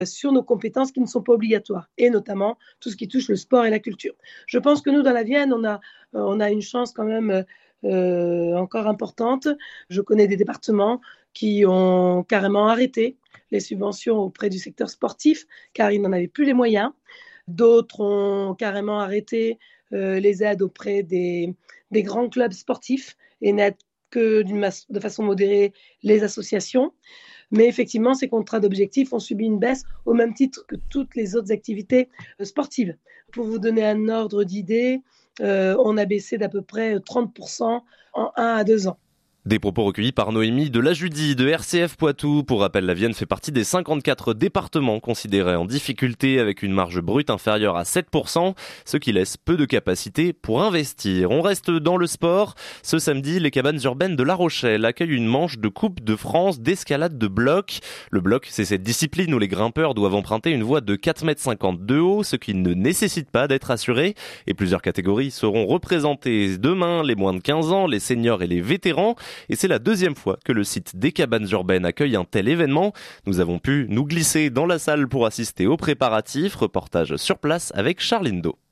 sur nos compétences qui ne sont pas obligatoires, et notamment tout ce qui touche le sport et la culture. Je pense que nous, dans la Vienne, on a une chance quand même encore importante. Je connais des départements qui ont carrément arrêté les subventions auprès du secteur sportif, car ils n'en avaient plus les moyens. D'autres ont carrément arrêté les aides auprès des grands clubs sportifs et n'aident que de façon modérée les associations. Mais effectivement, ces contrats d'objectifs ont subi une baisse au même titre que toutes les autres activités sportives. Pour vous donner un ordre d'idée, on a baissé d'à peu près 30% en 1 à 2 ans. Des propos recueillis par Noémie de la Judie de RCF Poitou. Pour rappel, la Vienne fait partie des 54 départements considérés en difficulté avec une marge brute inférieure à 7%, ce qui laisse peu de capacité pour investir. On reste dans le sport. Ce samedi, les cabanes urbaines de La Rochelle accueillent une manche de Coupe de France d'escalade de bloc. Le bloc, c'est cette discipline où les grimpeurs doivent emprunter une voie de 4,50 m de haut, ce qui ne nécessite pas d'être assuré. Et plusieurs catégories seront représentées demain, les moins de 15 ans, les seniors et les vétérans. Et c'est la deuxième fois que le site des cabanes urbaines accueille un tel événement. Nous avons pu nous glisser dans la salle pour assister aux préparatifs. Reportage sur place avec Charline Do.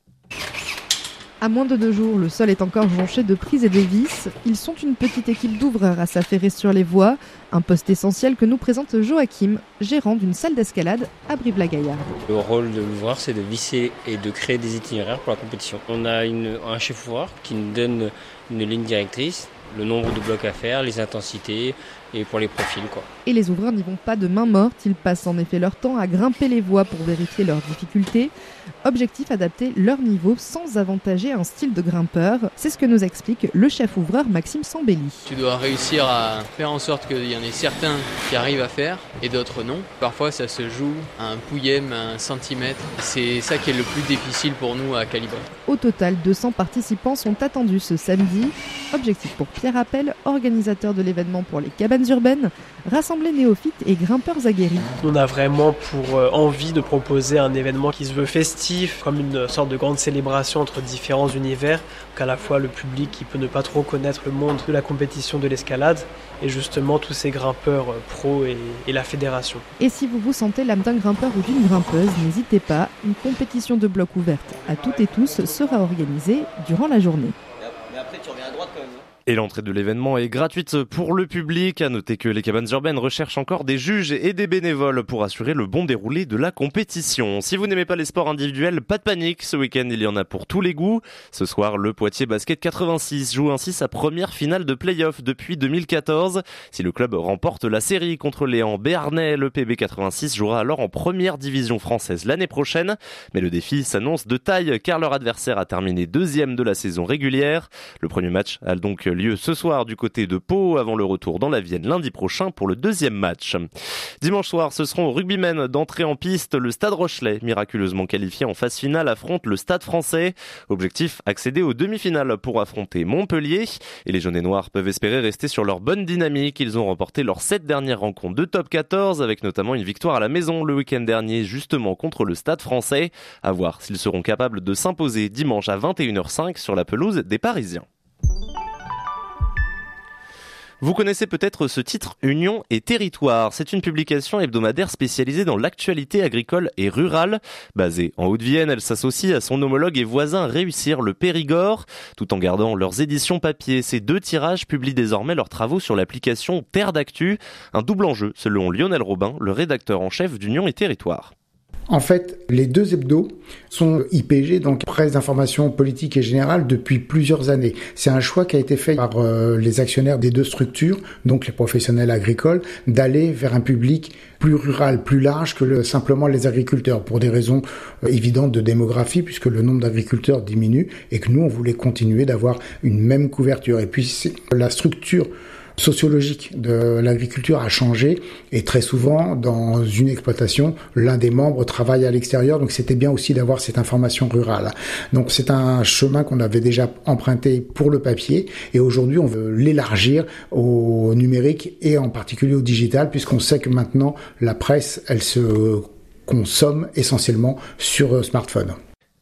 À moins de 2 jours, le sol est encore jonché de prises et de vis. Ils sont une petite équipe d'ouvreurs à s'affairer sur les voies. Un poste essentiel que nous présente Joachim, gérant d'une salle d'escalade à Brive-la-Gaillarde. Le rôle de l'ouvreur, c'est de visser et de créer des itinéraires pour la compétition. On a un chef ouvreur qui nous donne une ligne directrice, le nombre de blocs à faire, les intensités et pour les profils, quoi. Et les ouvreurs n'y vont pas de main morte, ils passent en effet leur temps à grimper les voies pour vérifier leurs difficultés. Objectif, adapter leur niveau sans avantager un style de grimpeur. C'est ce que nous explique le chef ouvreur Maxime Sambelli. Tu dois réussir à faire en sorte qu'il y en ait certains qui arrivent à faire et d'autres non. Parfois ça se joue à un pouillème, à 1 centimètre. C'est ça qui est le plus difficile pour nous à calibrer. Au total, 200 participants sont attendus ce samedi. Objectif pour Pierre Appel, organisateur de l'événement pour les cabanes urbaines, rassembler néophytes et grimpeurs aguerris. On a vraiment pour envie de proposer un événement qui se veut festif, comme une sorte de grande célébration entre différents univers, qu'à la fois le public qui peut ne pas trop connaître le monde de la compétition de l'escalade, et justement tous ces grimpeurs pros et la fédération. Et si vous vous sentez l'âme d'un grimpeur ou d'une grimpeuse, n'hésitez pas, une compétition de bloc ouverte à toutes et tous sera organisée durant la journée. Mais après tu reviens à droite quand même. Et l'entrée de l'événement est gratuite pour le public. À noter que les cabanes urbaines recherchent encore des juges et des bénévoles pour assurer le bon déroulé de la compétition. Si vous n'aimez pas les sports individuels, pas de panique. Ce week-end, il y en a pour tous les goûts. Ce soir, le Poitiers Basket 86 joue ainsi sa première finale de play-off depuis 2014. Si le club remporte la série contre Léon Béarnais, le PB 86 jouera alors en première division française l'année prochaine. Mais le défi s'annonce de taille car leur adversaire a terminé 2e de la saison régulière. Le premier match a donc lieu ce soir du côté de Pau avant le retour dans la Vienne lundi prochain pour le 2e match. Dimanche soir, ce seront aux rugbymen d'entrée en piste. Le Stade Rochelais, miraculeusement qualifié en phase finale, affronte le Stade Français. Objectif, accéder aux demi-finales pour affronter Montpellier. Et les jaunes et noirs peuvent espérer rester sur leur bonne dynamique. Ils ont remporté leurs 7 dernières rencontres de top 14 avec notamment une victoire à la maison le week-end dernier justement contre le Stade Français. À voir s'ils seront capables de s'imposer dimanche à 21h05 sur la pelouse des Parisiens. Vous connaissez peut-être ce titre Union et Territoire. C'est une publication hebdomadaire spécialisée dans l'actualité agricole et rurale. Basée en Haute-Vienne, elle s'associe à son homologue et voisin Réussir le Périgord. Tout en gardant leurs éditions papier, ces 2 tirages publient désormais leurs travaux sur l'application Terre d'Actu. Un double enjeu selon Lionel Robin, le rédacteur en chef d'Union et Territoire. En fait, les 2 hebdos sont IPG, donc presse d'information politique et générale, depuis plusieurs années. C'est un choix qui a été fait par les actionnaires des 2 structures, donc les professionnels agricoles, d'aller vers un public plus rural, plus large que simplement les agriculteurs, pour des raisons évidentes de démographie, puisque le nombre d'agriculteurs diminue, et que nous, on voulait continuer d'avoir une même couverture. Et puis, la structure sociologique de l'agriculture a changé et très souvent dans une exploitation, l'un des membres travaille à l'extérieur, donc c'était bien aussi d'avoir cette information rurale. Donc c'est un chemin qu'on avait déjà emprunté pour le papier et aujourd'hui on veut l'élargir au numérique et en particulier au digital puisqu'on sait que maintenant la presse elle se consomme essentiellement sur smartphone.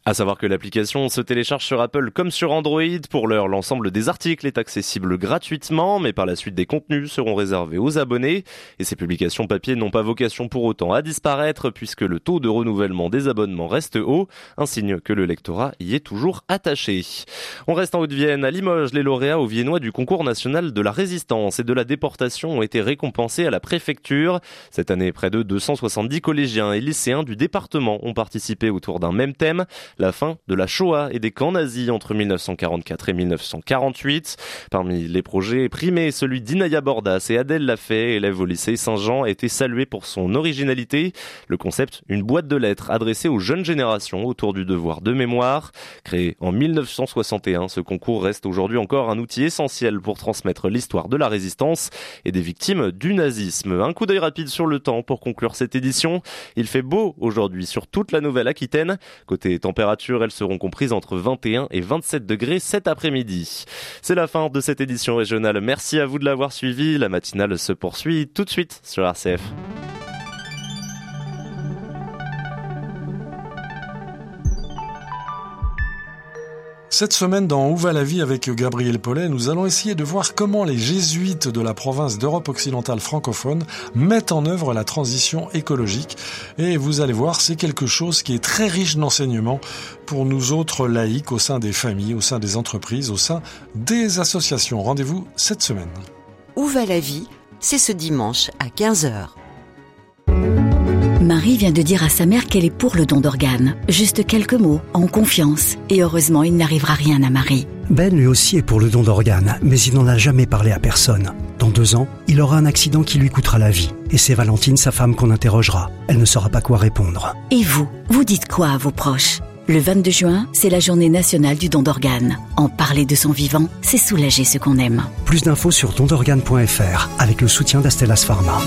À savoir que l'application se télécharge sur Apple comme sur Android. Pour l'heure, l'ensemble des articles est accessible gratuitement, mais par la suite des contenus seront réservés aux abonnés. Et ces publications papier n'ont pas vocation pour autant à disparaître puisque le taux de renouvellement des abonnements reste haut, un signe que le lectorat y est toujours attaché. On reste en Haute-Vienne. À Limoges, les lauréats aux Viennois du concours national de la résistance et de la déportation ont été récompensés à la préfecture. Cette année, près de 270 collégiens et lycéens du département ont participé autour d'un même thème, la fin de la Shoah et des camps nazis entre 1944 et 1948. Parmi les projets primés, celui d'Inaya Bordas et Adèle Lafay, élève au lycée Saint-Jean, a été salué pour son originalité. Le concept, une boîte de lettres adressée aux jeunes générations autour du devoir de mémoire. Créé en 1961, ce concours reste aujourd'hui encore un outil essentiel pour transmettre l'histoire de la résistance et des victimes du nazisme. Un coup d'œil rapide sur le temps pour conclure cette édition. Il fait beau aujourd'hui sur toute la Nouvelle-Aquitaine. Côté température, elles seront comprises entre 21 et 27 degrés cet après-midi. C'est la fin de cette édition régionale. Merci à vous de l'avoir suivi. La matinale se poursuit tout de suite sur RCF. Cette semaine, dans Où va la vie avec Gabriel Paulet, nous allons essayer de voir comment les jésuites de la province d'Europe occidentale francophone mettent en œuvre la transition écologique. Et vous allez voir, c'est quelque chose qui est très riche d'enseignements pour nous autres laïcs au sein des familles, au sein des entreprises, au sein des associations. Rendez-vous cette semaine. Où va la vie ? C'est ce dimanche à 15h. Marie vient de dire à sa mère qu'elle est pour le don d'organes. Juste quelques mots, en confiance. Et heureusement, il n'arrivera rien à Marie. Ben lui aussi est pour le don d'organes, mais il n'en a jamais parlé à personne. Dans 2 ans, il aura un accident qui lui coûtera la vie. Et c'est Valentine, sa femme, qu'on interrogera. Elle ne saura pas quoi répondre. Et vous dites quoi à vos proches ? Le 22 juin, c'est la journée nationale du don d'organes. En parler de son vivant, c'est soulager ceux qu'on aime. Plus d'infos sur dondorganes.fr avec le soutien d'Astellas Pharma.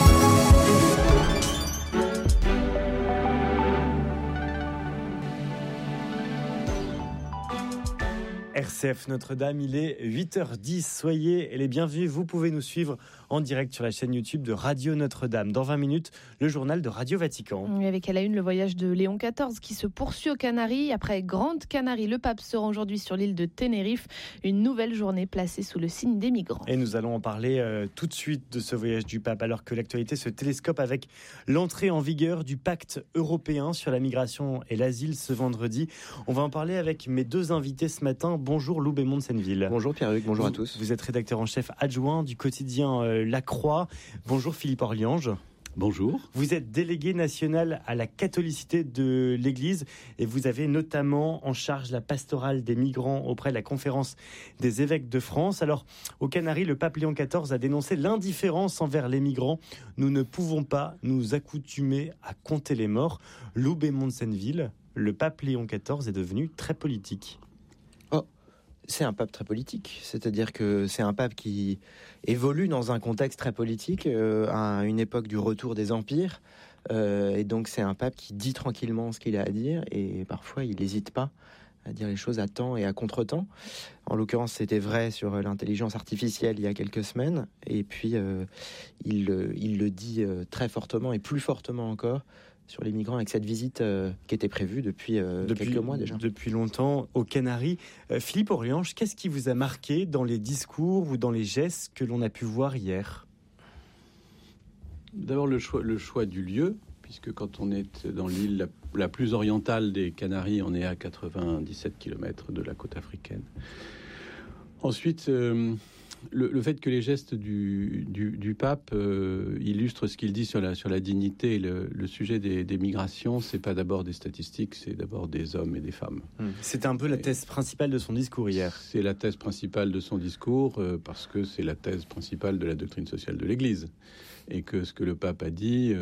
RCF Notre-Dame, il est 8h10. Soyez les bienvenus. Vous pouvez nous suivre en direct sur la chaîne YouTube de Radio Notre-Dame. Dans 20 minutes, le journal de Radio Vatican. Avec à la une le voyage de Léon XIV qui se poursuit aux Canaries. Après Grande Canarie, le pape sera aujourd'hui sur l'île de Tenerife. Une nouvelle journée placée sous le signe des migrants. Et nous allons en parler tout de suite de ce voyage du pape, alors que l'actualité se télescope avec l'entrée en vigueur du pacte européen sur la migration et l'asile ce vendredi. On va en parler avec mes 2 invités ce matin. Bonjour Lou Bémond-Senneville. Bonjour Pierre-Hugues, bonjour à tous. Vous êtes rédacteur en chef adjoint du quotidien La Croix. Bonjour Philippe Orliange. Bonjour. Vous êtes délégué national à la catholicité de l'Église et vous avez notamment en charge la pastorale des migrants auprès de la conférence des évêques de France. Alors, aux Canaries, le pape Léon XIV a dénoncé l'indifférence envers les migrants. Nous ne pouvons pas nous accoutumer à compter les morts. Lou Bémond-Senneville, le pape Léon XIV est devenu très politique. C'est un pape très politique, c'est-à-dire que c'est un pape qui évolue dans un contexte très politique, à une époque du retour des empires, et donc c'est un pape qui dit tranquillement ce qu'il a à dire, et parfois il n'hésite pas à dire les choses à temps et à contre-temps. En l'occurrence, c'était vrai sur l'intelligence artificielle il y a quelques semaines, et puis il le dit très fortement, et plus fortement encore, sur les migrants avec cette visite qui était prévue depuis quelques mois déjà. Depuis longtemps aux Canaries. Philippe Orliange, qu'est-ce qui vous a marqué dans les discours ou dans les gestes que l'on a pu voir hier ? D'abord le choix du lieu, puisque quand on est dans l'île la plus orientale des Canaries, on est à 97 km de la côte africaine. Ensuite, le fait que les gestes du pape illustrent ce qu'il dit sur la dignité, le sujet des migrations, c'est pas d'abord des statistiques, c'est d'abord des hommes et des femmes. C'était un peu la thèse principale de son discours hier. C'est la thèse principale de son discours parce que c'est la thèse principale de la doctrine sociale de l'Église, et que ce que le pape a dit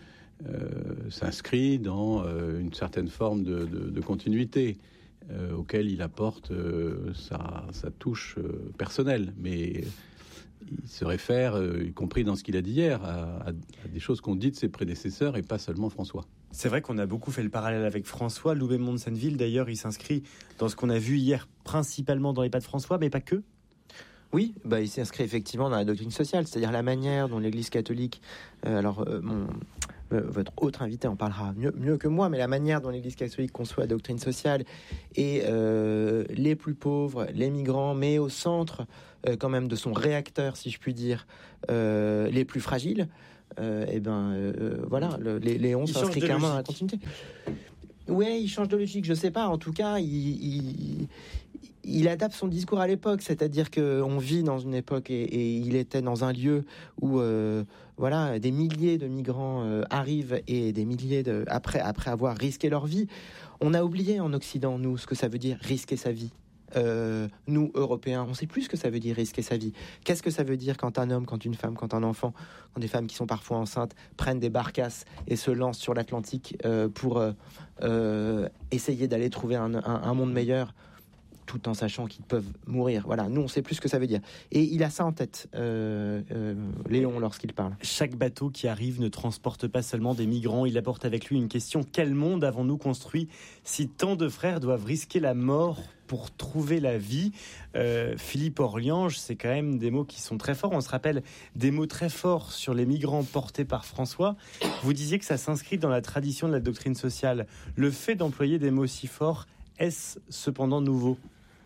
s'inscrit dans une certaine forme de continuité. Auquel il apporte sa touche personnelle, mais il se réfère, y compris dans ce qu'il a dit hier, à des choses qu'ont dites ses prédécesseurs et pas seulement François. C'est vrai qu'on a beaucoup fait le parallèle avec François. Lou Bémond-Senneville, d'ailleurs, il s'inscrit dans ce qu'on a vu hier, principalement dans les pas de François, mais pas que. Oui, il s'inscrit effectivement dans la doctrine sociale, c'est-à-dire la manière dont l'Église catholique... votre autre invité en parlera mieux que moi, mais la manière dont l'Église catholique conçoit la doctrine sociale et les plus pauvres, les migrants, mais au centre quand même de son réacteur, si je puis dire, les plus fragiles, voilà, Léon s'inscrit clairement dans la continuité. Oui, il change de logique, je sais pas. En tout cas, il adapte son discours à l'époque, c'est-à-dire qu'on vit dans une époque et il était dans un lieu où voilà, des milliers de migrants arrivent et des milliers après avoir risqué leur vie. On a oublié en Occident, nous, ce que ça veut dire risquer sa vie. Nous, Européens, on sait plus ce que ça veut dire risquer sa vie. Qu'est-ce que ça veut dire quand un homme, quand une femme, quand un enfant, quand des femmes qui sont parfois enceintes prennent des barcasses et se lancent sur l'Atlantique pour essayer d'aller trouver un monde meilleur, tout en sachant qu'ils peuvent mourir. Voilà, nous on sait plus ce que ça veut dire. Et il a ça en tête, Léon, lorsqu'il parle. Chaque bateau qui arrive ne transporte pas seulement des migrants, il apporte avec lui une question: quel monde avons-nous construit si tant de frères doivent risquer la mort pour trouver la vie? Philippe Orliange, c'est quand même des mots qui sont très forts. On se rappelle des mots très forts sur les migrants portés par François. Vous disiez que ça s'inscrit dans la tradition de la doctrine sociale. Le fait d'employer des mots si forts, est-ce cependant nouveau ?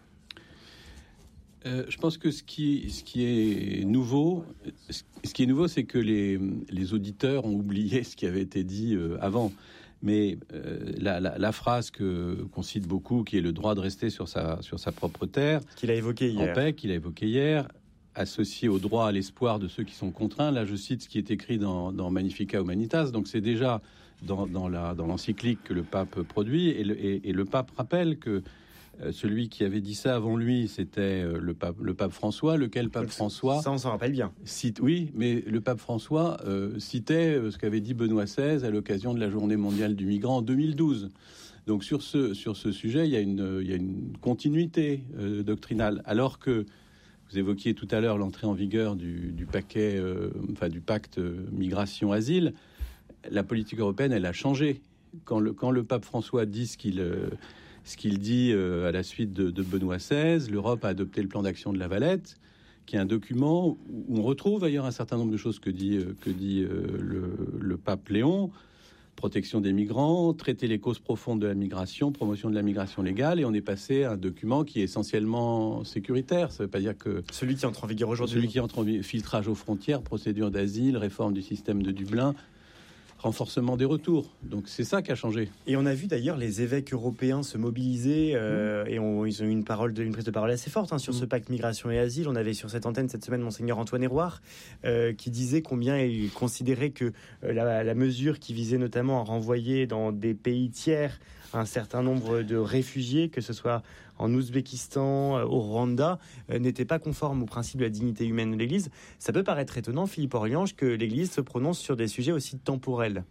Je pense que ce qui est nouveau, c'est que les auditeurs ont oublié ce qui avait été dit avant. Mais la phrase qu'on cite beaucoup, qui est le droit de rester sur sa propre terre, qu'il a évoqué hier, en paix, qu'il a évoqué hier, associé au droit à l'espoir de ceux qui sont contraints. Là, je cite ce qui est écrit dans Magnificat Humanitas. Donc, c'est déjà dans l'encyclique que le pape produit, et le pape rappelle que celui qui avait dit ça avant lui, c'était le pape François, lequel pape François... Ça, on s'en rappelle bien. Oui, mais le pape François citait ce qu'avait dit Benoît XVI à l'occasion de la Journée mondiale du migrant en 2012. Donc sur ce sujet, il y a une continuité doctrinale. Alors que vous évoquiez tout à l'heure l'entrée en vigueur du pacte migration-asile, la politique européenne, elle a changé. Quand le pape François dit ce qu'il dit à la suite de Benoît XVI, l'Europe a adopté le plan d'action de La Valette, qui est un document où on retrouve d'ailleurs un certain nombre de choses que dit le pape Léon: protection des migrants, traiter les causes profondes de la migration, promotion de la migration légale, et on est passé à un document qui est essentiellement sécuritaire. Ça ne veut pas dire que... Celui qui entre en vigueur aujourd'hui. Celui qui entre en vigueur, filtrage aux frontières, procédure d'asile, réforme du système de Dublin, renforcement des retours. Donc c'est ça qui a changé. Et on a vu d'ailleurs les évêques européens se mobiliser et ils ont eu une prise de parole assez forte sur ce pacte migration et asile. On avait sur cette antenne cette semaine Monseigneur Antoine Hérouard qui disait combien il considérait que la mesure qui visait notamment à renvoyer dans des pays tiers un certain nombre de réfugiés, que ce soit en Ouzbékistan, au Rwanda, n'était pas conforme au principe de la dignité humaine de l'Église. Ça peut paraître étonnant, Philippe Orliange, que l'Église se prononce sur des sujets aussi temporels.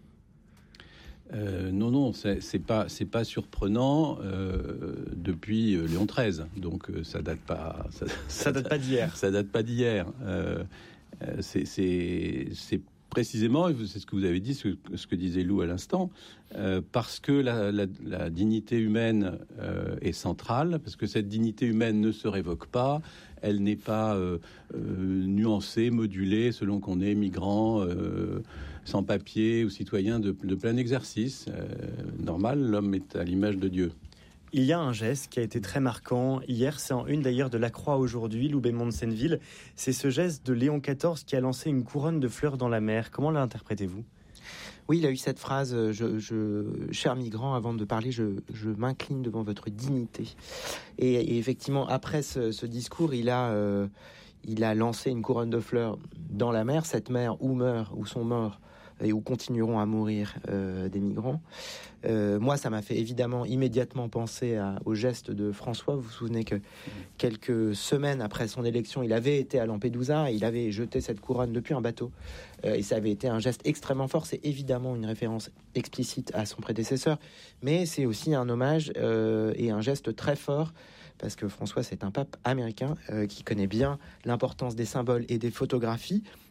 Non, c'est pas surprenant depuis Léon XIII. Donc ça date pas. Ça date pas d'hier. Ça date pas d'hier. C'est précisément, c'est ce que vous avez dit, ce que disait Lou à l'instant, parce que la dignité humaine est centrale, parce que cette dignité humaine ne se révoque pas, elle n'est pas nuancée, modulée selon qu'on est migrant, sans papier ou citoyen de plein exercice. Normal, l'homme est à l'image de Dieu. Il y a un geste qui a été très marquant hier, c'est en une d'ailleurs de La Croix aujourd'hui, Loubet-Mont de Senneville. C'est ce geste de Léon XIV qui a lancé une couronne de fleurs dans la mer. Comment l'interprétez-vous ? Oui, il a eu cette phrase, cher migrant, avant de parler, je m'incline devant votre dignité. Et effectivement, après ce discours, il a lancé une couronne de fleurs dans la mer, cette mer où sont morts et où continueront à mourir des migrants. Moi, ça m'a fait évidemment immédiatement penser au geste de François. Vous vous souvenez que quelques semaines après son élection, il avait été à Lampedusa et il avait jeté cette couronne depuis un bateau. Et ça avait été un geste extrêmement fort. C'est évidemment une référence explicite à son prédécesseur, mais c'est aussi un hommage et un geste très fort, parce que François, c'est un pape américain qui connaît bien l'importance des symboles et des photographies.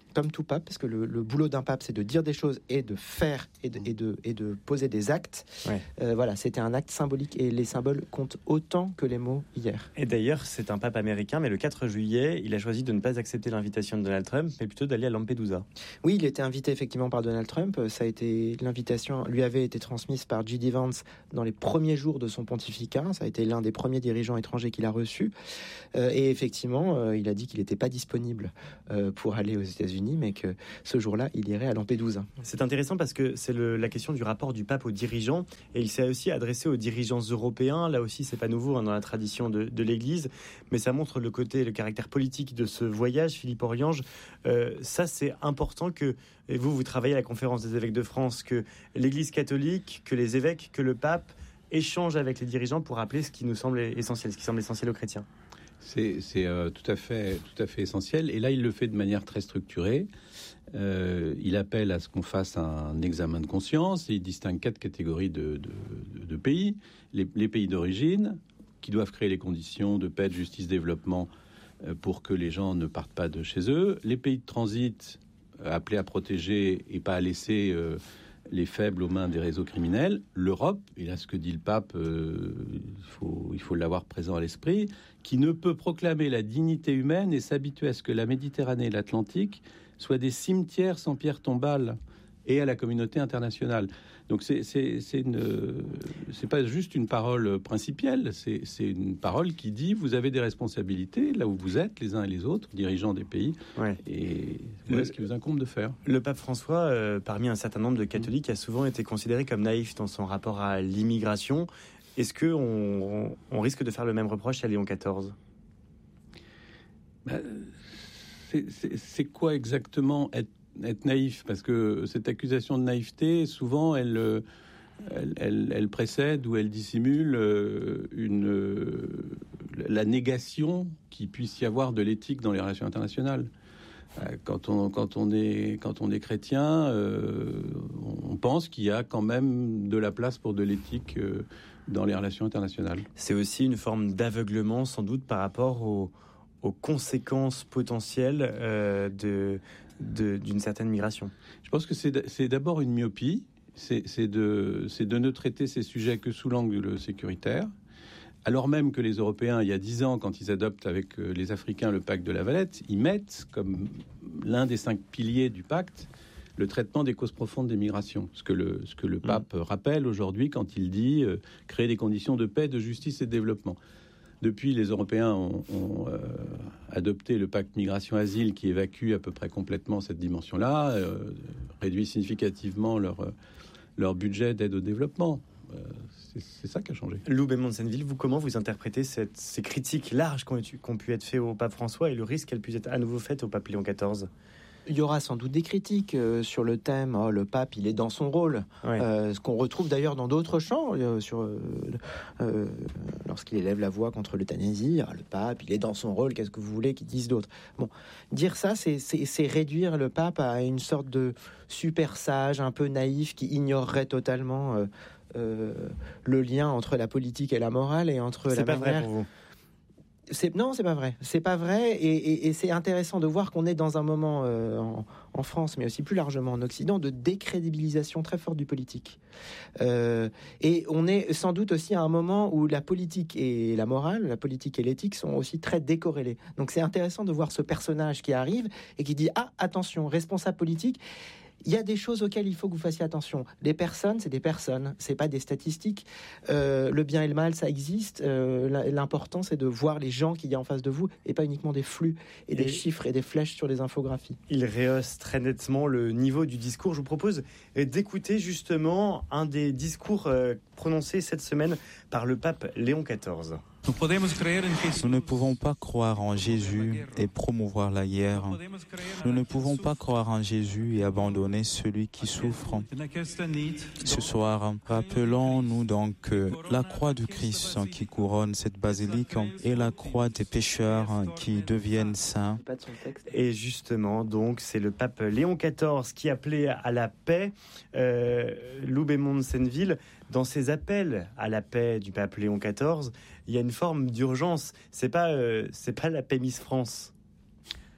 comme tout pape, parce que le boulot d'un pape, c'est de dire des choses et de faire et de poser des actes. Voilà, c'était un acte symbolique et les symboles comptent autant que les mots hier. Et d'ailleurs, c'est un pape américain, mais le 4 juillet, il a choisi de ne pas accepter l'invitation de Donald Trump, mais plutôt d'aller à Lampedusa. Oui, il était invité effectivement par Donald Trump. L'invitation lui avait été transmise par J.D. Vance dans les premiers jours de son pontificat. Ça a été l'un des premiers dirigeants étrangers qu'il a reçu. Et effectivement, il a dit qu'il n'était pas disponible pour aller aux États-Unis, mais que ce jour-là, il irait à Lampedusa. C'est intéressant parce que c'est la question du rapport du pape aux dirigeants, et il s'est aussi adressé aux dirigeants européens. Là aussi, c'est pas nouveau dans la tradition de l'Église, mais ça montre le caractère politique de ce voyage. Philippe Oriange, ça c'est important que vous travaillez à la conférence des évêques de France, que l'Église catholique, que les évêques, que le pape échangent avec les dirigeants pour rappeler ce qui nous semble essentiel, ce qui semble essentiel aux chrétiens. C'est tout à fait essentiel. Et là, il le fait de manière très structurée. Il appelle à ce qu'on fasse un examen de conscience. Et il distingue 4 catégories de pays. Les pays d'origine, qui doivent créer les conditions de paix, de justice, développement pour que les gens ne partent pas de chez eux. Les pays de transit, appelés à protéger et pas à laisser les faibles aux mains des réseaux criminels. L'Europe, et là ce que dit le pape, il faut l'avoir présent à l'esprit, qui ne peut proclamer la dignité humaine et s'habituer à ce que la Méditerranée et l'Atlantique soient des cimetières sans pierre tombale, et à la communauté internationale. Donc c'est pas juste une parole principielle, c'est une parole qui dit vous avez des responsabilités là où vous êtes les uns et les autres, dirigeants des pays, et voilà ce qui vous incombe de faire. Le pape François, parmi un certain nombre de catholiques, a souvent été considéré comme naïf dans son rapport à l'immigration. Est-ce qu'on risque de faire le même reproche à Léon XIV ? C'est quoi exactement être naïf, parce que cette accusation de naïveté, souvent, elle précède ou elle dissimule la négation qu'il puisse y avoir de l'éthique dans les relations internationales. Quand on est chrétien, on pense qu'il y a quand même de la place pour de l'éthique dans les relations internationales. C'est aussi une forme d'aveuglement, sans doute, par rapport aux conséquences potentielles d'une certaine migration. Je pense que c'est d'abord une myopie, c'est de ne traiter ces sujets que sous l'angle sécuritaire, alors même que les Européens, il y a 10 ans, quand ils adoptent avec les Africains le pacte de La Valette, ils mettent comme l'un des 5 piliers du pacte le traitement des causes profondes des migrations. Ce que le pape rappelle aujourd'hui quand il dit créer des conditions de paix, de justice et de développement. Depuis, les Européens ont adopté le pacte migration-asile qui évacue à peu près complètement cette dimension-là, réduit significativement leur budget d'aide au développement. C'est ça qui a changé. Lou Bémond-Senneville, comment vous interprétez ces critiques larges qui ont pu être faites au pape François et le risque qu'elles puissent être à nouveau faites au pape Léon XIV ? Il y aura sans doute des critiques sur le thème le pape, il est dans son rôle. Ce qu'on retrouve d'ailleurs dans d'autres chants, lorsqu'il élève la voix contre l'euthanasie. Le pape, il est dans son rôle, qu'est-ce que vous voulez qu'ils disent d'autre ? Bon, dire ça, c'est réduire le pape à une sorte de super sage, un peu naïf, qui ignorerait totalement le lien entre la politique et la morale et entre la manière... C'est pas vrai pour vous ? Non, c'est pas vrai. C'est pas vrai, et c'est intéressant de voir qu'on est dans un moment en France, mais aussi plus largement en Occident, de décrédibilisation très forte du politique. Et on est sans doute aussi à un moment où la politique et la morale, la politique et l'éthique sont aussi très décorrélées. Donc c'est intéressant de voir ce personnage qui arrive et qui dit attention, responsable politique. Il y a des choses auxquelles il faut que vous fassiez attention. Les personnes, c'est des personnes, c'est pas des statistiques. Le bien et le mal, ça existe. L'important, c'est de voir les gens qu'il y a en face de vous et pas uniquement des flux et des chiffres et des flèches sur des infographies. Il rehausse très nettement le niveau du discours. Je vous propose d'écouter justement un des discours prononcés cette semaine par le pape Léon XIV. Nous ne pouvons pas croire en Jésus et promouvoir la guerre. Nous ne pouvons pas croire en Jésus et abandonner celui qui souffre. Ce soir, rappelons-nous donc que la croix du Christ qui couronne cette basilique est la croix des pécheurs qui deviennent saints. Et justement, donc, c'est le pape Léon XIV qui appelait à la paix. Lou Bémond-Senneville, dans ses appels à la paix du pape Léon XIV, il y a une forme d'urgence. C'est pas la paix Miss France.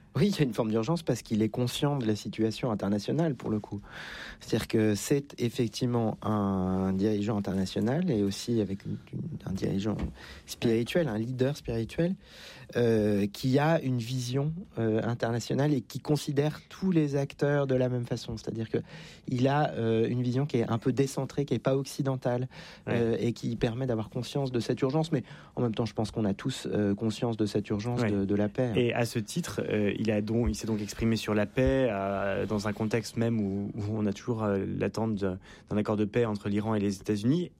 Oui, il y a une forme d'urgence parce qu'il est conscient de la situation internationale pour le coup. C'est-à-dire que c'est effectivement un dirigeant international et aussi avec un dirigeant spirituel, un leader spirituel qui a une vision internationale et qui considère tous les acteurs de la même façon. C'est-à-dire que il a une vision qui est un peu décentrée, qui est pas occidentale et qui permet d'avoir conscience de cette urgence. Mais en même temps, je pense qu'on a tous conscience de cette urgence de la paix. Et à ce titre, il s'est donc exprimé sur la paix dans un contexte même où on a toujours l'attente d'un accord de paix entre l'Iran et les États-Unis.